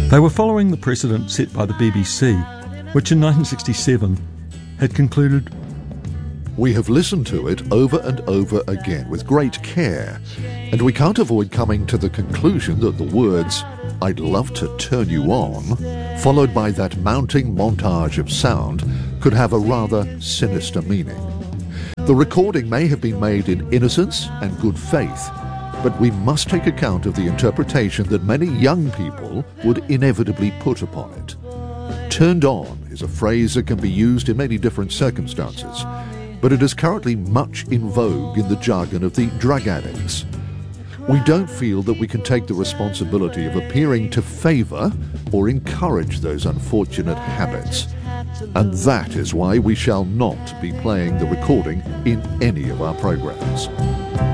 They were following the precedent set by the BBC, which in 1967 had concluded, "We have listened to it over and over again with great care, and we can't avoid coming to the conclusion that the words, 'I'd love to turn you on,' followed by that mounting montage of sound, could have a rather sinister meaning. The recording may have been made in innocence and good faith, but we must take account of the interpretation that many young people would inevitably put upon it. 'Turned on' is a phrase that can be used in many different circumstances, but it is currently much in vogue in the jargon of the drug addicts. We don't feel that we can take the responsibility of appearing to favour or encourage those unfortunate habits, and that is why we shall not be playing the recording in any of our programmes."